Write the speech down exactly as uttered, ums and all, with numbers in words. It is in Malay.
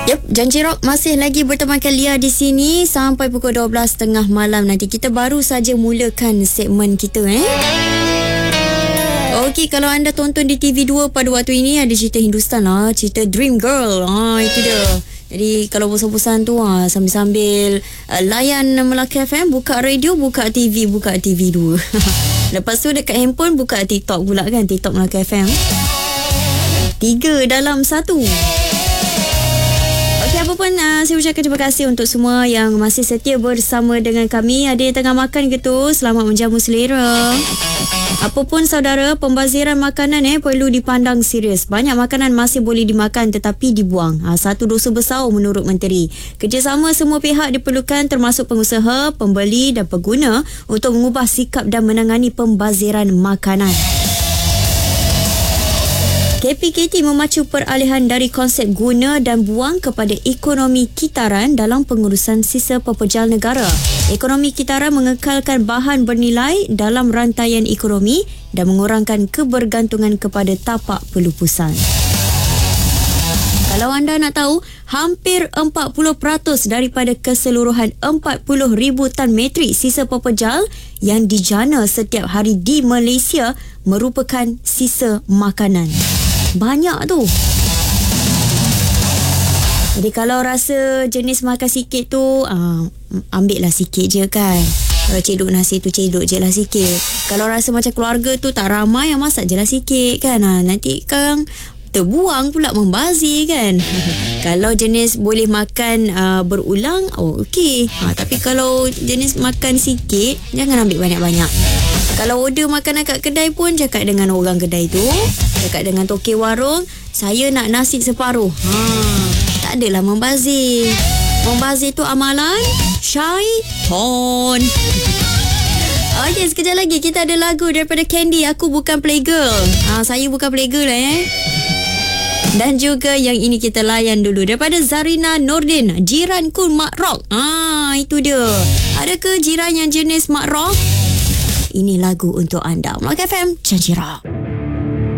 Yep, Janji Rock masih lagi bertemankan Lia di sini sampai pukul dua belas tiga puluh malam nanti. Kita baru saja mulakan segmen kita eh. Okey, kalau anda tonton di T V dua pada waktu ini ada cerita Hindustan lah, cerita Dream Girl. Ah, itu dia. Jadi kalau bosan-bosan tu ah, sambil-sambil uh, layan Melaka F M, buka radio, buka T V, buka T V dua. Lepas tu dekat handphone buka TikTok pula kan, TikTok Melaka F M. Tiga dalam satu. Okey, apa pun uh, saya ucapkan terima kasih untuk semua yang masih setia bersama dengan kami. Ada yang tengah makan ke tu, selamat menjamu selera. Apa pun saudara, pembaziran makanan eh perlu dipandang serius. Banyak makanan masih boleh dimakan tetapi dibuang. Ha, satu dosa besar menurut menteri. Kerjasama semua pihak diperlukan termasuk pengusaha, pembeli dan pengguna untuk mengubah sikap dan menangani pembaziran makanan. K P K T memacu peralihan dari konsep guna dan buang kepada ekonomi kitaran dalam pengurusan sisa pepejal negara. Ekonomi kitaran mengekalkan bahan bernilai dalam rantaian ekonomi dan mengurangkan kebergantungan kepada tapak pelupusan. Kalau anda nak tahu, hampir empat puluh peratus daripada keseluruhan empat puluh ribu tan metrik sisa pepejal yang dijana setiap hari di Malaysia merupakan sisa makanan. Banyak tu. Jadi kalau rasa jenis makan sikit tu, uh, ambil lah sikit je kan. Kalau cedok nasi tu, cedok je lah sikit. Kalau rasa macam keluarga tu tak ramai, yang masak je lah sikit kan. Uh, nanti kan terbuang pula, membazir kan. Kalau jenis boleh makan uh, berulang, oh okey. Uh, tapi kalau jenis makan sikit, jangan ambil banyak-banyak. Kalau order makanan kat kedai pun, cakap dengan orang kedai tu, cakap dengan tokek warung, saya nak nasi separuh. Ha, tak adalah membazir. Membazir tu amalan syaitan. Okey, sekejap lagi kita ada lagu daripada Candy, Aku Bukan Playgirl. Ha, saya bukan playgirl lah eh. Dan juga yang ini kita layan dulu daripada Zarina Nordin, Jiranku Mak Rock. Ah, itu dia. Adakah jiran yang jenis Mak Rock? Ini lagu untuk anda. Melaka F M, Janji Rock.